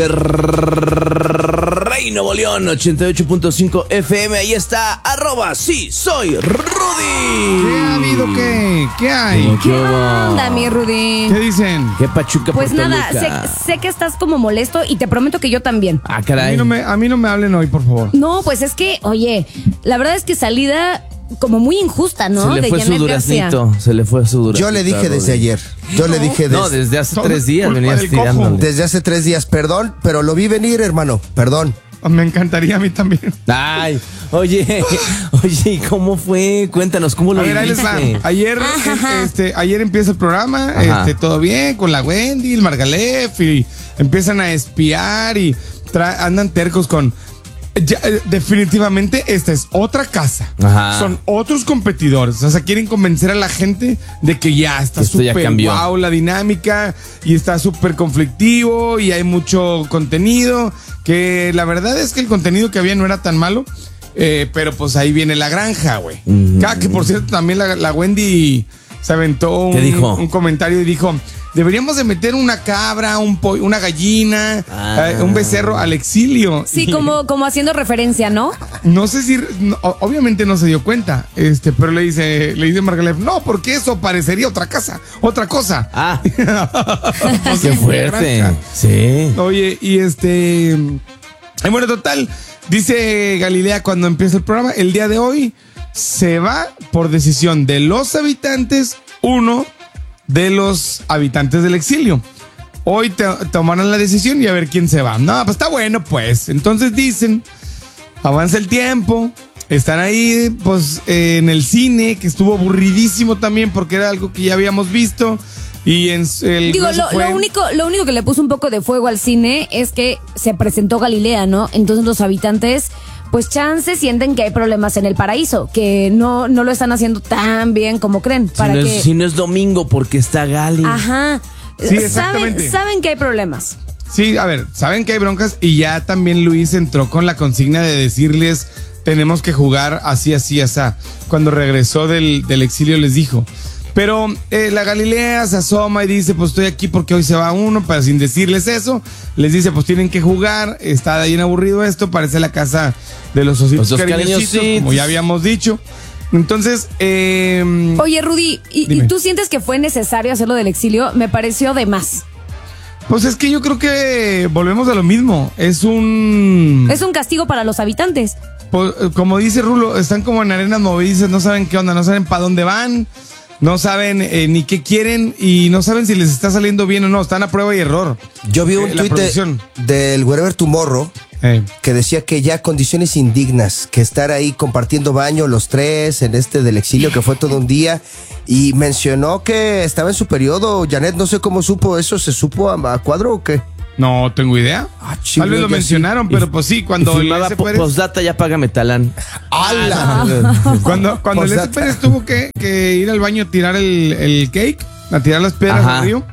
Rey Nuevo León 88.5 FM. Ahí está, @sí soy Rudy. ¿Qué ha habido? ¿Qué hay? ¿Qué onda, mi Rudy? ¿Qué dicen? ¿Qué pachuca? Pues por nada, Toluca? sé que estás como molesto y te prometo que yo también. Ah, caray. A mí no me hablen hoy, por favor. No, pues es que, oye, la verdad es que salida como muy injusta, ¿no? Se le De fue su Janet García. duraznito. Se le fue su duraznito. Yo le dije a desde Rudy. ayer. Yo le dije No, desde hace Todo 3 días culpa venías del cojo. tirándole. desde hace 3 días. Perdón, pero lo vi venir, hermano. Perdón. Me encantaría a mí también. Ay, oye, ¿y cómo fue? Cuéntanos, ¿cómo lo A ver, ahí les va. viviste? Ayer empieza el programa, Ajá. todo bien, con la Wendy, el Margalef, y empiezan a espiar y andan tercos con... definitivamente esta es otra casa. Ajá. Son otros competidores. O sea, quieren convencer a la gente de que ya está Que esto ya súper cambió. guau la dinámica y está súper conflictivo y hay mucho contenido. Que la verdad es que el contenido que había no era tan malo. Pero pues ahí viene la granja, güey. Que por cierto, también la Wendy se aventó ¿Qué dijo? un comentario y dijo: deberíamos de meter una cabra, un pollo, una gallina, un becerro al exilio. Sí, Y como haciendo referencia, ¿no? no sé si, obviamente no se dio cuenta, pero le dice Margalef, no, porque eso parecería otra cosa. Ah, Pues qué sí, fuerte. granja. Sí. Oye, y bueno, total, dice Galilea cuando empieza el programa, el día de hoy se va por decisión de los habitantes, uno de los habitantes del exilio. Hoy tomarán la decisión y a ver quién se va. No, pues está bueno, pues. Entonces dicen, avanza el tiempo, están ahí, pues, en el cine, que estuvo aburridísimo también porque era algo que ya habíamos visto. Y el Digo, grueso fue- lo único que le puso un poco de fuego al cine es que se presentó Galilea, ¿no? Entonces los habitantes, pues chance sienten que hay problemas en el paraíso, que no lo están haciendo tan bien como creen. Si no es domingo porque está Gali. Ajá. Sí, exactamente. Saben que hay problemas. Sí, a ver, saben que hay broncas y ya también Luis entró con la consigna de decirles, tenemos que jugar así. Cuando regresó del exilio les dijo. Pero la Galilea se asoma y dice, pues estoy aquí porque hoy se va uno, pero sin decirles eso, les dice, pues tienen que jugar, está bien aburrido esto, parece la casa de los ositos Los cariñositos, cariñositos. como ya habíamos dicho. Entonces, Oye, Rudy, ¿y Dime. tú sientes que fue necesario hacerlo del exilio? Me pareció de más. pues es que yo creo que volvemos a lo mismo, es un castigo para los habitantes. pues, como dice Rulo, están como en arenas movedizas, no saben qué onda, no saben para dónde van, no saben ni qué quieren y no saben si les está saliendo bien o no, están a prueba y error. Yo vi un La tuit producción. del Wherever Tomorrow que decía que ya condiciones indignas, que estar ahí compartiendo baño los tres en del exilio, que fue todo un día, y mencionó que estaba en su periodo. Janet, no sé cómo supo eso, ¿se supo a cuadro o qué? No tengo idea. chinga, Tal vez lo ya mencionaron, pero pues sí, cuando el Firmaba S. Pérez, postdata, ya págame talán. ¡Hala! cuando el S. Postdata. Pérez tuvo que ir al baño a tirar el cake, a tirar las piedras Ajá. al río,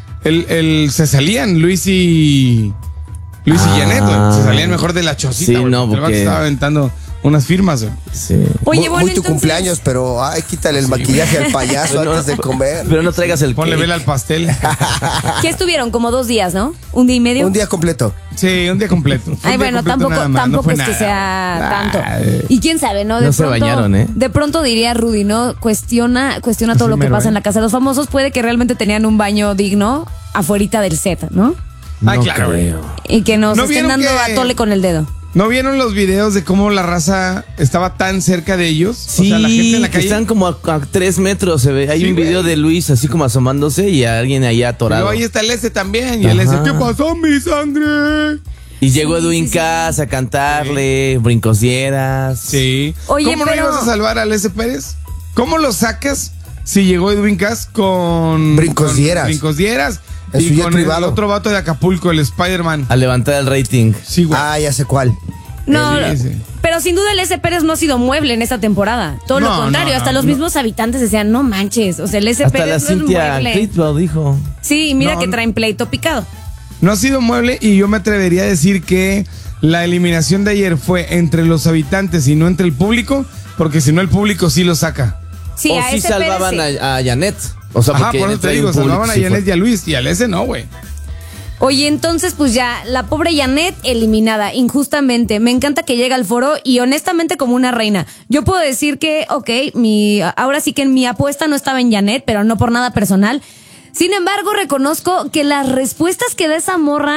se salían Luis y Janet, güey. Se salían mejor de la chocita, Sí, güey, no, el vato porque- estaba aventando unas firmas, güey. Sí. Oye, muy, bueno, muy tu entonces, cumpleaños, pero quítale el maquillaje al payaso Pero no- antes de comer. Pero no traigas el Ponle cake. vela al pastel. ¿qué estuvieron? Como 2 días, ¿no? ¿Un día y medio? Un día completo. Sí, un día completo. Ay, Un día bueno, completo tampoco, nada más, no tampoco fue es que nada. sea tanto. Ay. Y quién sabe, ¿no? No se bañaron, ¿eh? De pronto diría Rudy, ¿no? Cuestiona todo lo que mero, pasa en ¿eh? la casa de los famosos. Puede que realmente tenían un baño digno afuerita del set, ¿no? Ah, No claro, güey. creo. Y que nos ¿No estén vieron dando que- a tole con el dedo. ¿No vieron los videos de cómo la raza estaba tan cerca de ellos? Sí, o sea, la gente en la que calle. están como a 3 metros, se ve. Hay Sí, un video güey. de Luis así como asomándose y alguien ahí atorado. Pero ahí está el S también. Y el S, Ajá. ¿qué pasó, mi sangre? Y llegó Sí, Edwin sí, sí. Cass a cantarle, brincos dieras. Sí. Oye, ¿Cómo no pero- ibas a salvar al S Pérez? ¿Cómo lo sacas si llegó Edwin Cass con Brincos dieras. Brincos dieras? En su Y jet con privado. el otro vato de Acapulco, el Spider-Man. A levantar el rating. Sí, güey. Ya sé cuál. No, Sí, sí. pero sin duda el S. Pérez no ha sido mueble en esta temporada. Todo lo No, contrario, no, hasta no, los no. mismos habitantes decían, no manches, o sea, el S. Hasta la Pérez no es Cintia mueble. Critwell dijo. Sí, y mira No, que no. traen pleito picado. No ha sido mueble y yo me atrevería a decir que la eliminación de ayer fue entre los habitantes y no entre el público, porque si no el público sí lo saca. Sí, o a sí ese salvaban Pérez, sí. a Janet. O sea, Ajá, porque por eso te trae digo, un público, salvaban a sí Janet fue. y a Luis y al S no, güey. Oye, entonces pues ya, la pobre Janet eliminada, injustamente. Me encanta que llegue al foro y honestamente como una reina. Yo puedo decir que, ahora sí que mi apuesta no estaba en Janet, pero no por nada personal. Sin embargo, reconozco que las respuestas que da esa morra,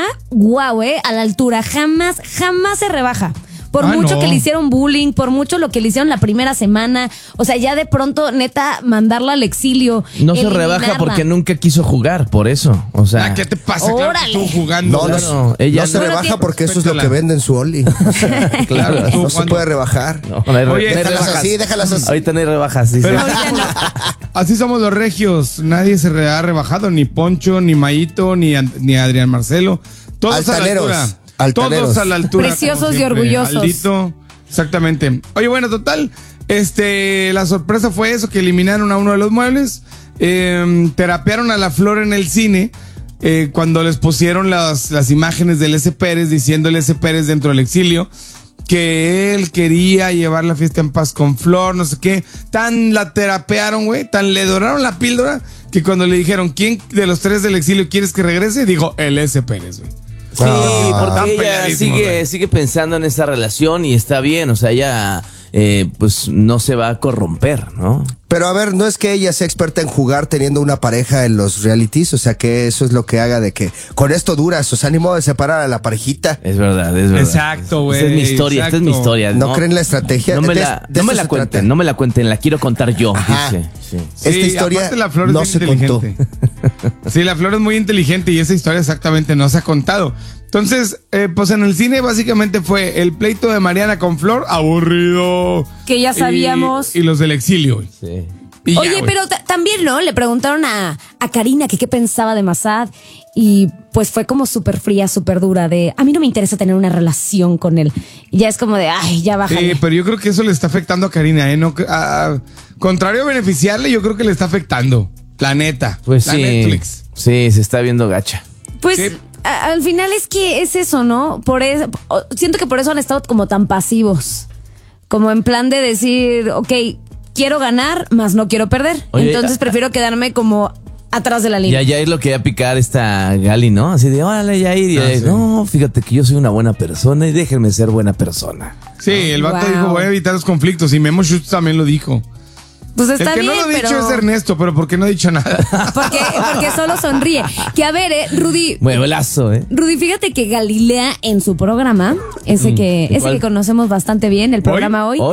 a la altura, jamás se rebaja. Por mucho que le hicieron bullying, por mucho lo que le hicieron la primera semana. O sea, ya de pronto, neta, mandarla al exilio. No se rebaja porque nunca quiso jugar, por eso. O sea, ¿qué te pasa? Claro que estuvo jugando. No se rebaja porque eso es lo que vende en su Oli. Claro. No se puede rebajar. Déjalas así. Ahorita no hay rebajas. Sí, pero así somos los regios. Nadie se ha rebajado. Ni Poncho, ni Mayito, ni Adrián Marcelo. Todos altaneros. Todos a la altura. Preciosos y orgullosos. Aldito, exactamente. Oye, bueno, total. La sorpresa fue eso, que eliminaron a uno de los muebles. Terapearon a la Flor en el cine. Cuando les pusieron las imágenes del S. Pérez, diciendo el S. Pérez dentro del exilio que él quería llevar la fiesta en paz con Flor, no sé qué. Tan la terapearon, güey, tan le doraron la píldora, que cuando le dijeron, ¿quién de los 3 del exilio quieres que regrese? Dijo, el S. Pérez, güey. Sí, porque ella sigue pensando en esa relación y está bien, o sea, ella pues no se va a corromper, ¿no? Pero a ver, no es que ella sea experta en jugar teniendo una pareja en los realities, o sea, que eso es lo que haga de que con esto duras, o sea, ni modo de separar a la parejita. Es verdad. Exacto, güey. Esta es mi historia. ¿No creen la estrategia? No me la cuenten, la quiero contar yo, dice. Sí. Esta historia la Flor no se contó. Sí, la Flor es muy inteligente y esa historia exactamente no se ha contado. Entonces, pues en el cine básicamente fue el pleito de Mariana con Flor, aburrido. Que ya sabíamos. Y los del exilio, güey. Sí. Oye, pero también, ¿no? Le preguntaron a Karina que qué pensaba de Massad y pues fue como súper fría, súper dura de, a mí no me interesa tener una relación con él. Y ya es como de, ay, ya bájale. Sí, pero yo creo que eso le está afectando a Karina, ¿eh? No, contrario a beneficiarle, yo creo que le está afectando. La neta. Pues la sí. Netflix. Sí, se está viendo gacha. Pues Sí. al final es que es eso, ¿no? Siento que por eso han estado como tan pasivos. Como en plan de decir, quiero ganar, más no quiero perder. Oye, entonces prefiero quedarme como atrás de la línea. Y a Yair lo quería picar esta Gali, ¿no? Así de, órale, Yair. Y Yair, sí. no, fíjate que yo soy una buena persona y déjenme ser buena persona. Sí, el vato Wow. dijo, voy a evitar los conflictos. Y Memo Schutz también lo dijo. Pues está el que bien, no lo ha dicho pero es Ernesto, pero ¿por qué no ha dicho nada? porque solo sonríe. Que a ver, Rudy. Mueblazo, ¿eh? Rudy, fíjate que Galilea en su programa, ese que conocemos bastante bien, el programa hoy.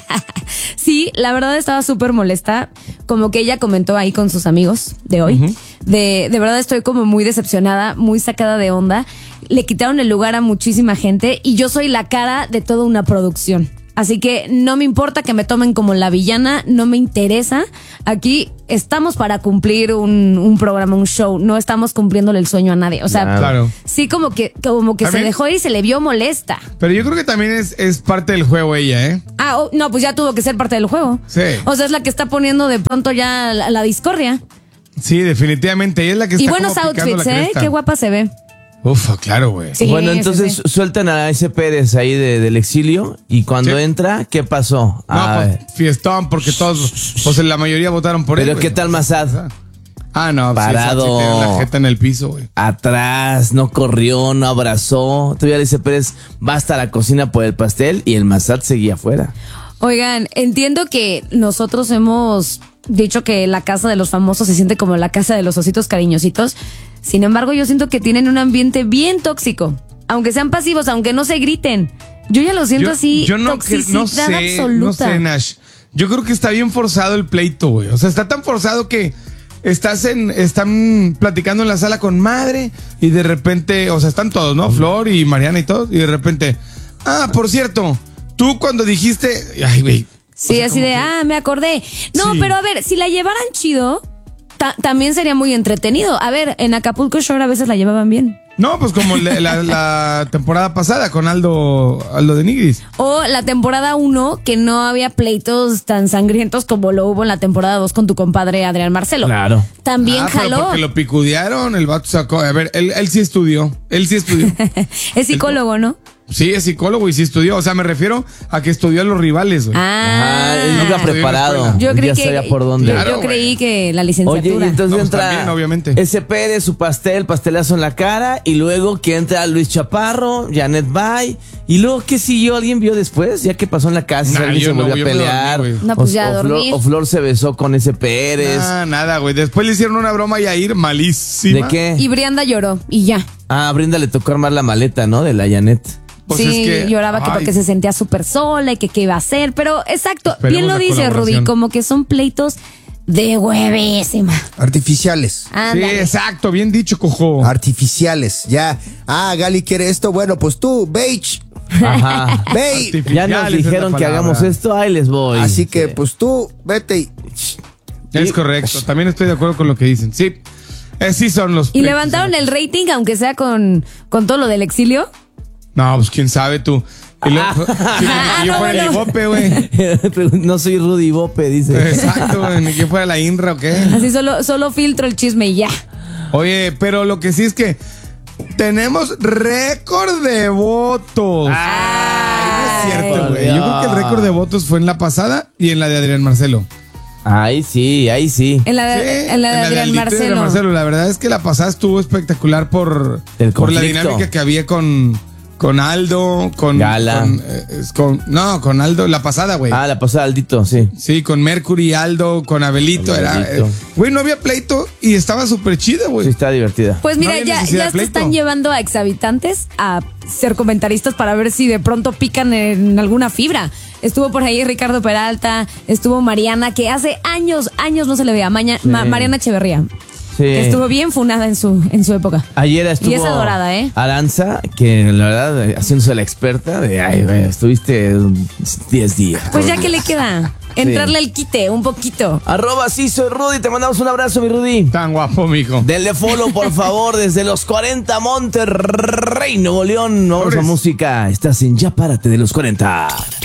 Sí, la verdad estaba súper molesta. Como que ella comentó ahí con sus amigos de hoy. De verdad estoy como muy decepcionada, muy sacada de onda. Le quitaron el lugar a muchísima gente y yo soy la cara de toda una producción. Así que no me importa que me tomen como la villana, no me interesa. Aquí estamos para cumplir un programa, un show. No estamos cumpliéndole el sueño a nadie. O sea, Claro. sí como que se dejó ir y se le vio molesta. Pero yo creo que también es parte del juego ella, ¿eh? No, pues ya tuvo que ser parte del juego. Sí. O sea, es la que está poniendo de pronto ya la discordia. Sí, definitivamente. Ella es la que está Y buenos como picando outfits, la ¿eh? cresta. Qué guapa se ve. Ufa, claro, güey. Sí, Bueno, sí, entonces sí. sueltan a ese Pérez ahí del exilio y cuando Sí. entra, ¿qué pasó? No, pues fiestón, porque todos, pues la mayoría votaron por él. Pero güey. ¿qué tal Massad? No, Parado. Sí, tiene la jeta en el piso, güey. Atrás, no corrió, no abrazó. Todavía le dice Pérez, va hasta la cocina por el pastel y el Massad seguía afuera. Oigan, entiendo que nosotros hemos dicho que la casa de los famosos se siente como la casa de los ositos cariñositos. Sin embargo, yo siento que tienen un ambiente bien tóxico. Aunque sean pasivos, aunque no se griten. Yo ya lo siento así, toxicidad absoluta. No sé, Nash. Yo creo que está bien forzado el pleito, güey. O sea, está tan forzado que están platicando en la sala con madre y de repente, o sea, están todos, ¿no? Flor y Mariana y todos. Y de repente, por cierto, tú cuando dijiste, ay, güey. Sí, o sea, así de, me acordé. No, Sí. pero a ver, si la llevaran chido, también sería muy entretenido. A ver, en Acapulco Shore a veces la llevaban bien. No, pues como la temporada pasada con Aldo de Nigris. O la temporada 1, que no había pleitos tan sangrientos como lo hubo en la temporada 2 con tu compadre Adrián Marcelo. Claro. También Pero jaló. porque lo picudearon, el vato sacó. A ver, él sí estudió. Es psicólogo, ¿no? Sí, es psicólogo y sí estudió. O sea, me refiero a que estudió a los rivales, güey. Él iba preparado. Yo creí ya sabía por dónde. Yo creí que la licenciatura. Oye, y entonces No, pues entra también, obviamente. ese Pérez, su pastelazo en la cara, y luego que entra Luis Chaparro, Janet Bay, y luego ¿qué siguió? ¿Alguien vio después? Ya que pasó en la casa, Nah, alguien yo se volvió no, a yo me pelear. dormí, güey. No, pues ya a dormir. O Flor se besó con ese Pérez. Nada, güey. Después le hicieron una broma a Yair malísima. ¿De qué? Y Brianda lloró y ya. A Brinda le tocó armar la maleta, ¿no? De la Janet. Pues sí, es que, lloraba que ay. porque se sentía súper sola y que qué iba a hacer. Pero exacto, Esperemos bien lo la dice Rudy, colaboración. como que son pleitos de huevísima. Artificiales. Sí, Ándale. exacto. Bien dicho, cojo. Artificiales, ya. Gali quiere esto, bueno, pues tú, beige, Ajá. ve. Ya nos Artificiales es dijeron la que palabra. hagamos esto, ahí les voy. Así que, Sí. pues tú, vete y... Es correcto. También estoy de acuerdo con lo que dicen. Sí. Sí son los. Y levantaron el rating, aunque sea con todo lo del exilio. No, pues quién sabe tú. Y luego, yo fuera el Ibope, güey. No soy Rudy Bope, dice. Exacto, güey. Ni que fuera la INRA o qué. Así solo filtro el chisme y ya. Oye, pero lo que sí es que tenemos récord de votos. No es cierto, güey. Yo creo que el récord de votos fue en la pasada y en la de Adrián Marcelo. Ahí sí, ahí sí. En la de Adrián Aldito y Marcelo. Adrián Marcelo. La verdad es que la pasada estuvo espectacular por El la conflicto. dinámica que había con Aldo, con Gala. con Aldo, la pasada, güey. Ah, la pasada Aldito, sí. Sí, con Mercury, Aldo, con Abelito. Abelito. Güey, no había pleito y estaba súper chida, Sí, güey. está divertida. Pues No mira, había ya necesidad de se pleito. están llevando a exhabitantes a ser comentaristas para ver si de pronto pican en alguna fibra. Estuvo por ahí Ricardo Peralta, estuvo Mariana, que hace años no se le veía. Mariana Echeverría, Sí. que estuvo bien funada en su época. Ayer estuvo Y es adorada, ¿eh? Aranza, que la verdad, haciéndose la experta de, ay, güey, estuviste 10 días. Pues ya que le queda, entrarle al quite un poquito. @ sí, soy Rudy, te mandamos un abrazo, mi Rudy. Tan guapo, mijo. Denle follow, por favor, desde los 40 Monterrey, Nuevo León. Vamos a Sobres. música. Estás en Ya Párate de los 40.